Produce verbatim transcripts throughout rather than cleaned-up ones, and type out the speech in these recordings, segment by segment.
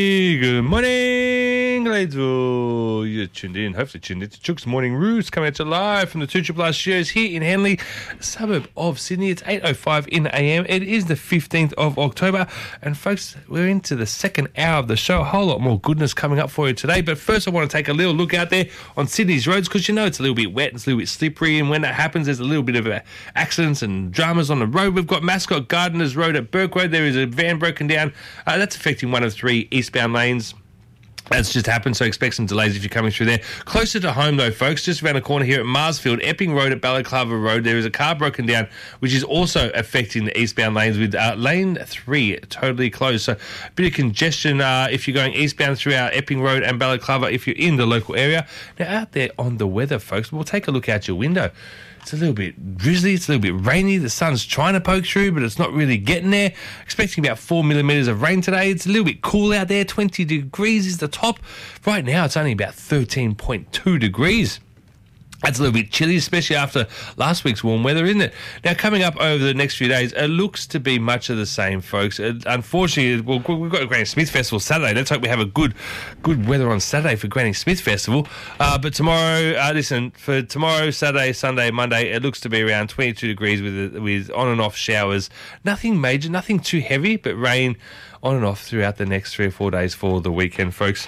Good morning, Gladesville. You're tuned in, hopefully tuned in to Chook's Morning Roost, coming at you live from the two Triple R studios here in Henley, a suburb of Sydney. It's eight oh five in the A M. It is the fifteenth of October, and folks, we're into the second hour of the show. A whole lot more goodness coming up for you today, but first I want to take a little look out there on Sydney's roads, because you know it's a little bit wet, it's a little bit slippery, and when that happens, there's a little bit of uh, accidents and dramas on the road. We've got Mascot Gardeners Road at Burke Road. There is a van broken down. Uh, that's affecting one of three eastbound lanes. That's just happened, so expect some delays if you're coming through there. Closer to home, though, folks, just around the corner here at Marsfield, Epping Road at Balaclava Road, there is a car broken down, which is also affecting the eastbound lanes with uh, lane three totally closed. So a bit of congestion uh, if you're going eastbound throughout Epping Road and Balaclava if you're in the local area. Now, out there on the weather, folks, we'll take a look out your window. It's a little bit drizzly, it's a little bit rainy. The sun's trying to poke through, but it's not really getting there. Expecting about four millimetres of rain today. It's a little bit cool out there. twenty degrees is the top. Right now, it's only about thirteen point two degrees. That's a little bit chilly, especially after last week's warm weather, isn't it? Now, coming up over the next few days, it looks to be much of the same, folks. It, unfortunately, well, we've got a Granny Smith Festival Saturday. Let's hope we have a good good weather on Saturday for Granny Smith Festival. Uh, but tomorrow, uh, listen, for tomorrow, Saturday, Sunday, Monday, it looks to be around twenty-two degrees with with on and off showers. Nothing major, nothing too heavy, but rain on and off throughout the next three or four days for the weekend, folks.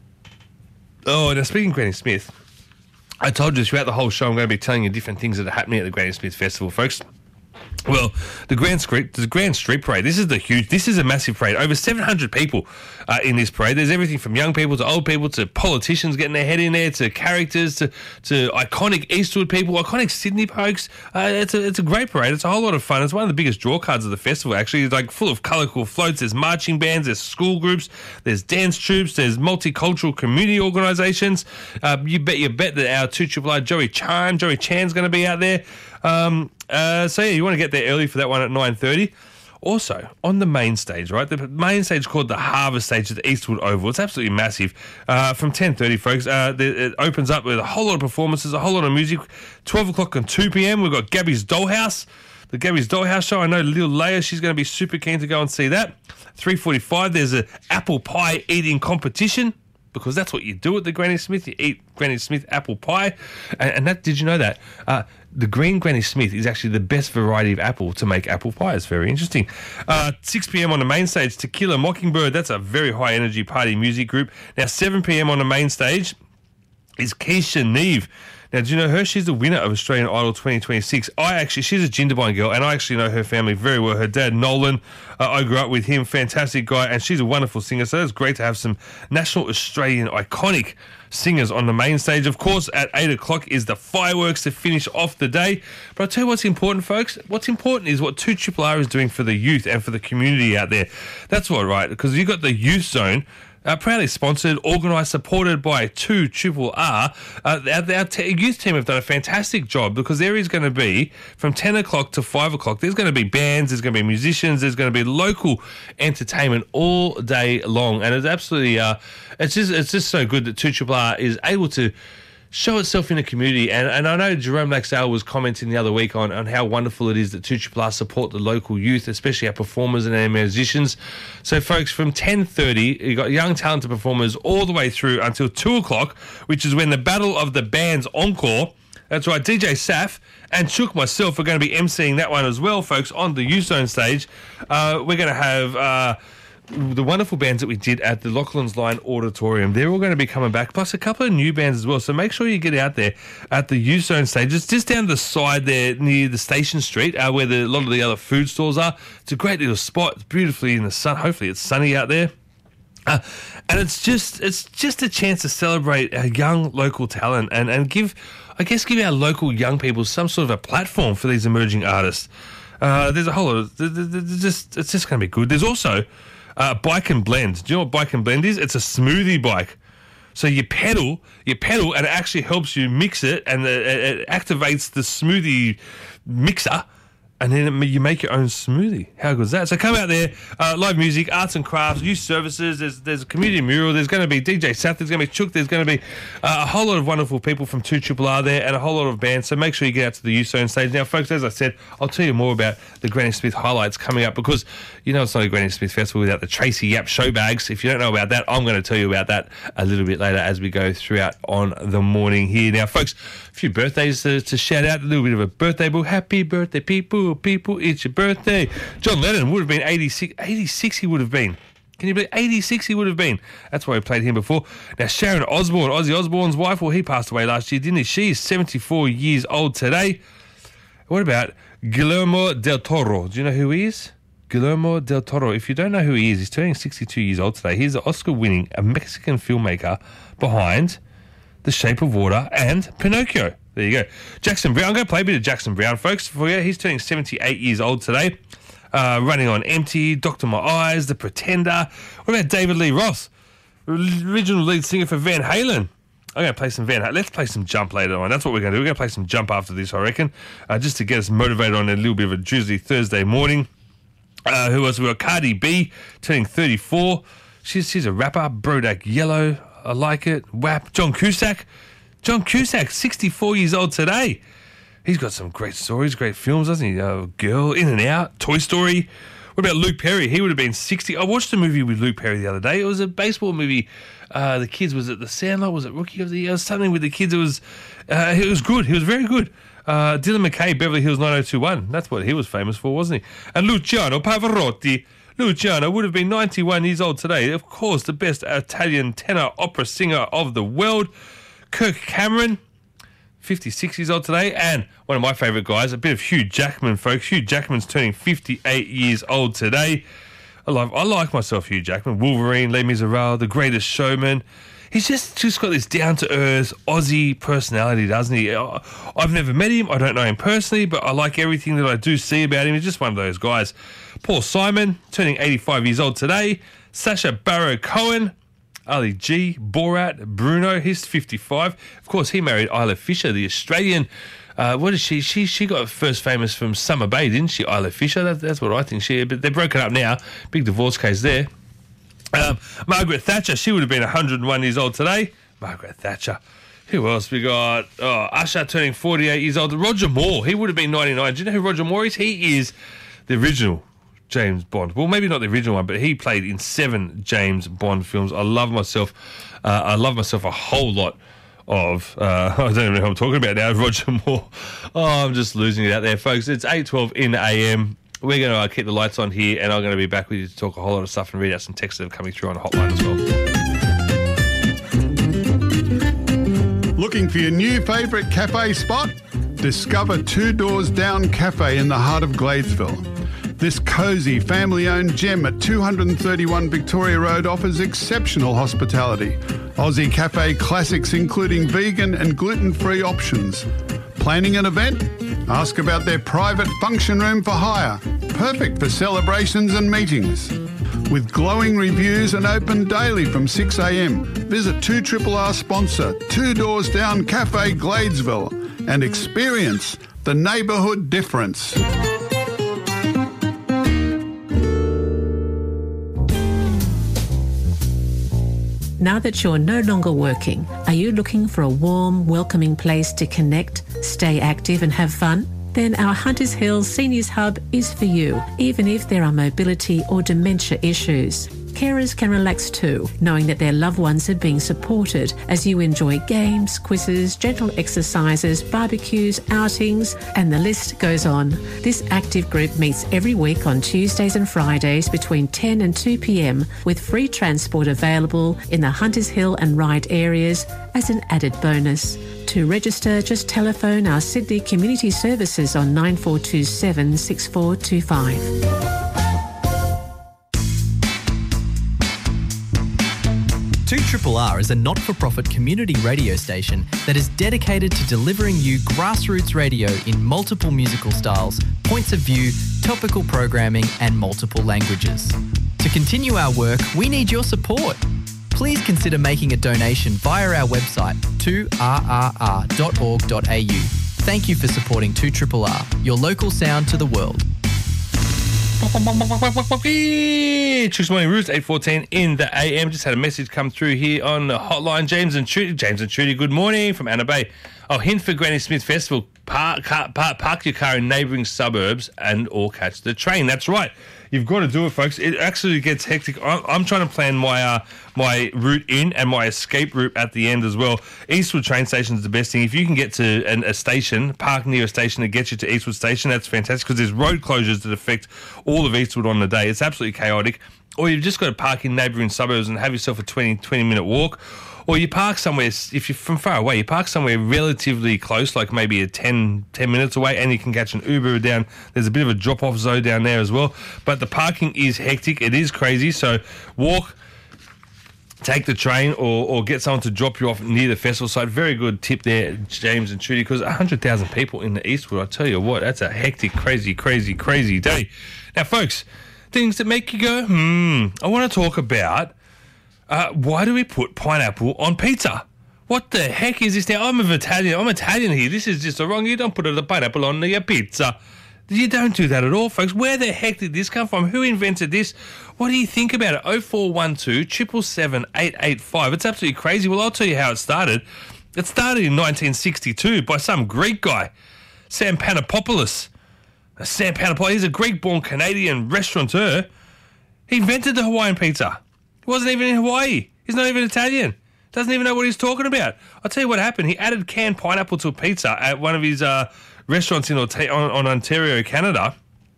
Oh, now speaking of Granny Smith, I told you throughout the whole show I'm going to be telling you different things that are happening at the Granny Smith Festival, folks. Well, the Grand Street, the Grand Street Parade. This is the huge. This is a massive parade. Over seven hundred people uh, in this parade. There's everything from young people to old people to politicians getting their head in there, to characters to to iconic Eastwood people, iconic Sydney folks. Uh, it's a it's a great parade. It's a whole lot of fun. It's one of the biggest draw cards of the festival. Actually, it's like full of colourful floats. There's marching bands. There's school groups. There's dance troupes. There's multicultural community organisations. Uh, you bet you bet that our two Triple R Joey Chan, Joey Chan's going to be out there. Um, uh, so yeah, you want to get there early for that one at nine thirty. Also, on the main stage, right? The main stage called the Harvest Stage at the Eastwood Oval. It's absolutely massive. Uh, from ten thirty, folks, uh, it opens up with a whole lot of performances, a whole lot of music. twelve o'clock and two p.m, we've got Gabby's Dollhouse. The Gabby's Dollhouse show. I know Lil Leia, she's going to be super keen to go and see that. three forty-five, there's an apple pie eating competition, because that's what you do at the Granny Smith. You eat Granny Smith apple pie. And, and that, did you know that? Uh, the green Granny Smith is actually the best variety of apple to make apple pie. It's very interesting. Uh, six p.m. on the main stage, Tequila Mockingbird. That's a very high energy party music group. Now, seven p.m. on the main stage is Keisha Neve. Now, do you know her? She's the winner of Australian Idol twenty twenty-six. I actually, she's a Jindabyne girl, and I actually know her family very well. Her dad, Nolan, uh, I grew up with him, fantastic guy, and she's a wonderful singer, so it's great to have some national Australian iconic singers on the main stage. Of course, at eight o'clock is the fireworks to finish off the day. But I'll tell you what's important, folks. What's important is what two Triple R is doing for the youth and for the community out there. That's what, right? Because you've got the Youth Zone, Uh, proudly sponsored, organised, supported by two Triple R. Uh, our our te- youth team have done a fantastic job, because there is going to be, from ten o'clock to five o'clock, there's going to be bands, there's going to be musicians, there's going to be local entertainment all day long. And it's absolutely, uh, it's just it's just so good that two Triple R is able to show itself in the community. And, and I know Jerome Laxdale was commenting the other week on, on how wonderful it is that two Triple R support the local youth, especially our performers and our musicians. So, folks, from ten thirty, you've got young, talented performers all the way through until two o'clock, which is when the Battle of the Bands encore. That's right, D J Saf and Chook myself are going to be emceeing that one as well, folks, on the Youth Zone stage. Uh, we're going to have Uh, the wonderful bands that we did at the Lachlan's Line Auditorium. They're all going to be coming back, plus a couple of new bands as well. So make sure you get out there at the Youth Zone stage. It's just down the side there near the Station Street, uh, where the, a lot of the other food stores are. It's a great little spot. It's beautifully in the sun. Hopefully it's sunny out there. Uh, and it's just it's just a chance to celebrate our young local talent and, and give, I guess, give our local young people some sort of a platform for these emerging artists. Uh, there's a whole lot of, there's just, it's just going to be good. There's also Uh, bike and blend. Do you know what bike and blend is? It's a smoothie bike. So you pedal, you pedal, and it actually helps you mix it, and it, it activates the smoothie mixer, and then you make your own smoothie. How good is that? So come out there, uh, live music, arts and crafts, youth services. There's there's a community mural. There's going to be D J Seth. There's going to be Chook. There's going to be uh, a whole lot of wonderful people from two R R R there and a whole lot of bands. So make sure you get out to the Youth Zone stage. Now, folks, as I said, I'll tell you more about the Granny Smith highlights coming up because, you know, it's not a Granny Smith festival without the Tracy Yap show bags. If you don't know about that, I'm going to tell you about that a little bit later as we go throughout on the morning here. Now, folks, a few birthdays to, to shout out. A little bit of a birthday book. Happy birthday, people, people, it's your birthday. John Lennon would have been eighty-six. eighty-six he would have been. Can you believe eighty-six he would have been? That's why we played him before. Now, Sharon Osbourne, Ozzy Osbourne's wife, well, he passed away last year, didn't he? She is seventy-four years old today. What about Guillermo del Toro? Do you know who he is? Guillermo del Toro. If you don't know who he is, he's turning sixty-two years old today. He's an Oscar-winning a Mexican filmmaker behind The Shape of Water and Pinocchio. There you go. Jackson Brown. I'm going to play a bit of Jackson Brown, folks, for you. He's turning seventy-eight years old today. Uh, Running on Empty, Doctor My Eyes, The Pretender. What about David Lee Roth, original lead singer for Van Halen? I'm going to play some Van Halen. Let's play some Jump later on. That's what we're going to do. We're going to play some Jump after this, I reckon, uh, just to get us motivated on a little bit of a drizzly Thursday morning. Uh, who else? We've got Cardi B, turning thirty-four. She's, she's a rapper. Brodak Yellow. I like it. W A P. John Cusack. John Cusack, sixty-four years old today. He's got some great stories, great films, doesn't he? Uh, Girl, In and Out, Toy Story. What about Luke Perry? He would have been sixty. I watched a movie with Luke Perry the other day. It was a baseball movie. Uh, the kids, was it The Sandlot? Was it Rookie of the Year? Something with the kids. It was uh, it was good. He was very good. Uh, Dylan McKay, Beverly Hills nine oh two one. That's what he was famous for, wasn't he? And Luciano Pavarotti. Luciano would have been ninety-one years old today. Of course, the best Italian tenor opera singer of the world. Kirk Cameron, fifty-six years old today. And one of my favourite guys, a bit of Hugh Jackman, folks. Hugh Jackman's turning fifty-eight years old today. I love, I like myself, Hugh Jackman. Wolverine, Les Miserables, The Greatest Showman. He's just, just got this down-to-earth Aussie personality, doesn't he? I've never met him. I don't know him personally, but I like everything that I do see about him. He's just one of those guys. Paul Simon, turning eighty-five years old today. Sacha Baron Cohen. Ali G, Borat, Bruno, he's fifty-five. Of course, he married Isla Fisher, the Australian. Uh, what is she? She she got first famous from Summer Bay, didn't she, Isla Fisher? That, that's what I think she. But they're broken up now. Big divorce case there. Um, Margaret Thatcher, she would have been one hundred and one years old today. Margaret Thatcher. Who else we got? Oh, Usher turning forty-eight years old. Roger Moore, he would have been ninety-nine. Do you know who Roger Moore is? He is the original James Bond. Well, maybe not the original one, but he played in seven James Bond films. I love myself. Uh, I love myself a whole lot of, uh, I don't even know who I'm talking about now, Roger Moore. Oh, I'm just losing it out there, folks. It's eight twelve in the A M. We're going to uh, keep the lights on here, and I'm going to be back with you to talk a whole lot of stuff and read out some texts that are coming through on the hotline as well. Looking for your new favourite cafe spot? Discover Two Doors Down Cafe in the heart of Gladesville. This cosy, family-owned gem at two thirty-one Victoria Road offers exceptional hospitality. Aussie cafe classics including vegan and gluten-free options. Planning an event? Ask about their private function room for hire. Perfect for celebrations and meetings. With glowing reviews and open daily from six a m, visit two R R R sponsor Two Doors Down Cafe Gladesville and experience the neighbourhood difference. Now that you're no longer working, are you looking for a warm, welcoming place to connect, stay active and have fun? Then our Hunters Hill Seniors Hub is for you, even if there are mobility or dementia issues. Carers can relax too, knowing that their loved ones are being supported as you enjoy games, quizzes, gentle exercises, barbecues, outings, and the list goes on. This active group meets every week on Tuesdays and Fridays between ten and two p m with free transport available in the Hunters Hill and Ryde areas as an added bonus. To register, just telephone our Sydney Community Services on nine four two seven, six four two five. two R R R is a not-for-profit community radio station that is dedicated to delivering you grassroots radio in multiple musical styles, points of view, topical programming and multiple languages. To continue our work, we need your support. Please consider making a donation via our website two r r r dot org dot a u Thank you for supporting two R R, your local sound to the world. Chooks Morning Roost, eight fourteen in the A M. Just had a message come through here on the hotline. James and Trudy. James and Trudy, good morning from Anna Bay. Oh, hint for Granny Smith Festival. Park, car, park, park your car in neighbouring suburbs and or catch the train. That's right. You've got to do it, folks. It actually gets hectic. I'm, I'm trying to plan my uh, my route in and my escape route at the end as well. Eastwood train station is the best thing. If you can get to an, a station, park near a station that gets you to Eastwood station, that's fantastic because there's road closures that affect all of Eastwood on the day. It's absolutely chaotic. Or you've just got to park in neighbouring suburbs and have yourself a twenty, twenty minute walk. Or you park somewhere, if you're from far away, you park somewhere relatively close, like maybe a ten, ten minutes away, and you can catch an Uber down. There's a bit of a drop-off zone down there as well. But the parking is hectic. It is crazy. So walk, take the train, or, or get someone to drop you off near the festival site. Very good tip there, James and Trudy, because one hundred thousand people in the Eastwood, I tell you what, that's a hectic, crazy, crazy, crazy day. Now, folks, things that make you go, hmm, I want to talk about Uh, why do we put pineapple on pizza? What the heck is this now? I'm an Italian. I'm Italian here. This is just wrong. You don't put the pineapple on your pizza. You don't do that at all, folks. Where the heck did this come from? Who invented this? What do you think about it? oh four one two, seven seven seven, eight eight five. It's absolutely crazy. Well, I'll tell you how it started. It started in nineteen sixty-two by some Greek guy, Sam Panopoulos. Sam Panopoulos, he's a Greek-born Canadian restaurateur. He invented the Hawaiian pizza. He wasn't even in Hawaii. He's not even Italian. Doesn't even know what he's talking about. I'll tell you what happened. He added canned pineapple to a pizza at one of his uh, restaurants in on, on Ontario, Canada,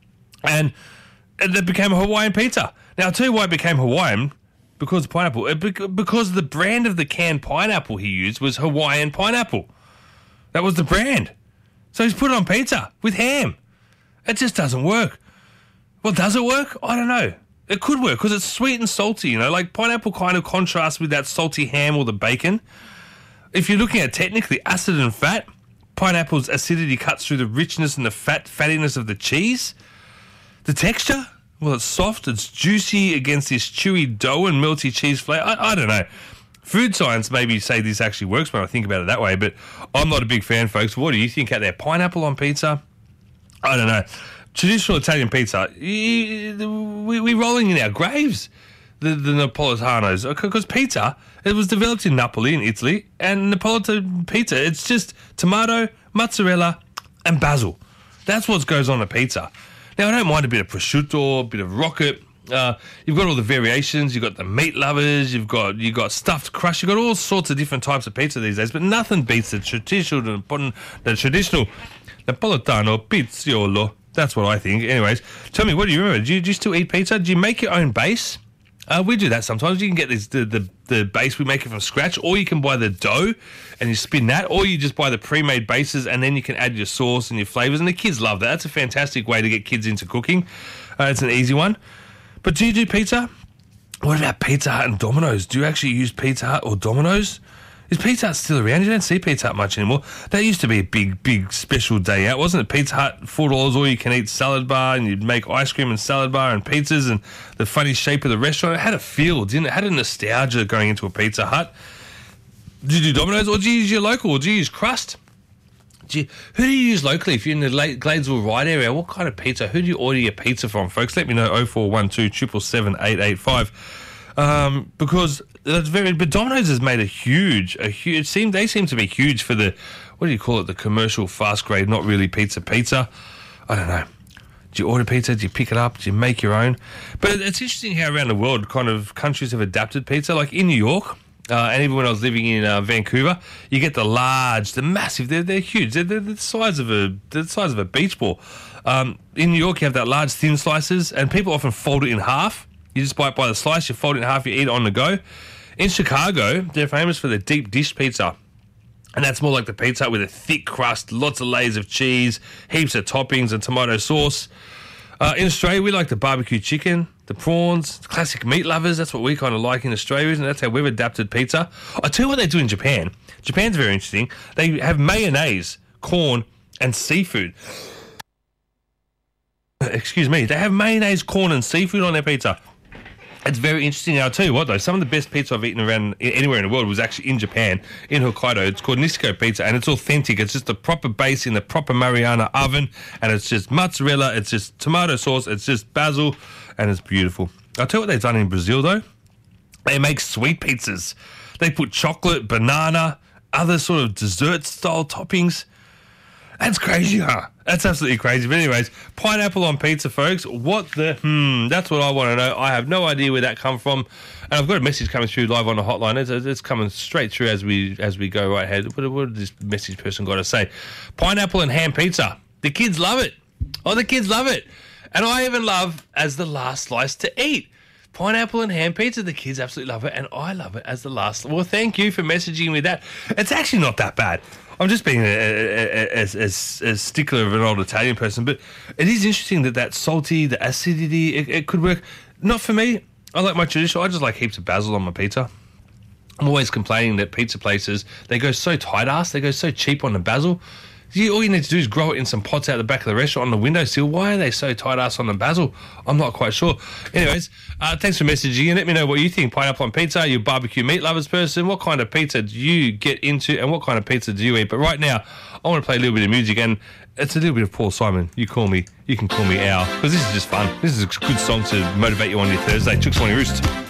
and it became a Hawaiian pizza. Now, I'll tell you why it became Hawaiian, because of pineapple. It, because the brand of the canned pineapple he used was Hawaiian pineapple. That was the brand. So he's put it on pizza with ham. It just doesn't work. Well, does it work? I don't know. It could work because it's sweet and salty, you know, like pineapple kind of contrasts with that salty ham or the bacon. If you're looking at technically acid and fat, pineapple's acidity cuts through the richness and the fat fattiness of the cheese. The texture, well, it's soft, it's juicy against this chewy dough and melty cheese flavour. I, I don't know. Food science maybe say this actually works when I think about it that way, but I'm not a big fan, folks. What do you think out there? Pineapple on pizza? I don't know. Traditional Italian pizza, we, we're rolling in our graves, the, the Napolitanos, because pizza, it was developed in Napoli in Italy, and Napolitan pizza, it's just tomato, mozzarella, and basil. That's what goes on a pizza. Now, I don't mind a bit of prosciutto, a bit of rocket. Uh, you've got all the variations. You've got the meat lovers. You've got you've got stuffed crust. You've got all sorts of different types of pizza these days, but nothing beats the traditional the traditional Napolitano pizziolo. That's what I think. Anyways, tell me, what do you remember? Do you, do you still eat pizza? Do you make your own base? Uh, we do that sometimes. You can get this, the, the the base, we make it from scratch, or you can buy the dough and you spin that, or you just buy the pre-made bases and then you can add your sauce and your flavours, and the kids love that. That's a fantastic way to get kids into cooking. Uh, it's an easy one. But do you do pizza? What about Pizza Hut and Domino's? Do you actually use Pizza Hut or Domino's? Is Pizza Hut still around? You don't see Pizza Hut much anymore. That used to be a big, big special day out, wasn't it? Pizza Hut, four dollars all you can eat salad bar, and you'd make ice cream and salad bar and pizzas, and the funny shape of the restaurant. It had a feel, didn't it? It had a nostalgia going into a Pizza Hut. Do you do Domino's, or do you use your local, or do you use crust? Do you, who do you use locally? If you're in the Gladesville Ryde area, what kind of pizza? Who do you order your pizza from, folks? Let me know, oh four one two, seven seven seven, eight eight five. Um, because that's very, but Domino's has made a huge, a huge, seem, they seem to be huge for the, what do you call it, the commercial fast grade, not really pizza pizza. I don't know. Do you order pizza? Do you pick it up? Do you make your own? But it's interesting how around the world kind of countries have adapted pizza. Like in New York, uh, and even when I was living in uh, Vancouver, you get the large, the massive, they're, they're huge. They're, they're the size of a, the size of a beach ball. Um, in New York, you have that large thin slices, and people often fold it in half. You just buy it by the slice, you fold it in half, you eat it on the go. In Chicago, they're famous for the deep dish pizza. And that's more like the pizza with a thick crust, lots of layers of cheese, heaps of toppings and tomato sauce. Uh, in Australia, we like the barbecue chicken, the prawns, the classic meat lovers. That's what we kind of like in Australia, and that's how we've adapted pizza. I'll tell you what they do in Japan. Japan's very interesting. They have mayonnaise, corn, and seafood. Excuse me. They have mayonnaise, corn, and seafood on their pizza. It's very interesting. I'll tell you what, though, some of the best pizza I've eaten around anywhere in the world was actually in Japan, in Hokkaido. It's called Niseko Pizza, and it's authentic. It's just the proper base in the proper Mariana oven, and it's just mozzarella, it's just tomato sauce, it's just basil, and it's beautiful. I'll tell you what they've done in Brazil, though. They make sweet pizzas. They put chocolate, banana, other sort of dessert-style toppings. That's crazy, huh? That's absolutely crazy. But anyways, pineapple on pizza, folks. What the... Hmm, that's what I want to know. I have no idea where that come from. And I've got a message coming through live on the hotline. It's, it's coming straight through as we as we go right ahead. What, what did this message person got to say? Pineapple and ham pizza. The kids love it. Oh, the kids love it. And I even love as the last slice to eat. Pineapple and ham pizza, the kids absolutely love it, and I love it as the last. Well, thank you for messaging me that. It's actually not that bad. I'm just being as a, a, a, a stickler of an old Italian person, but it is interesting that that salty, the acidity, it, it could work. Not for me. I like my traditional. I just like heaps of basil on my pizza. I'm always complaining that pizza places, they go so tight-ass, they go so cheap on the basil. You, all you need to do is grow it in some pots out the back of the restaurant on the windowsill. Why are they so tight-ass on the basil? I'm not quite sure. Anyways, uh, thanks for messaging and let me know what you think. Pineapple on pizza, you barbecue meat lovers person. What kind of pizza do you get into and what kind of pizza do you eat? But right now, I want to play a little bit of music, and it's a little bit of Paul Simon. You call me, you can call me Al, because this is just fun. This is a good song to motivate you on your Thursday. Chooks Morning Roost.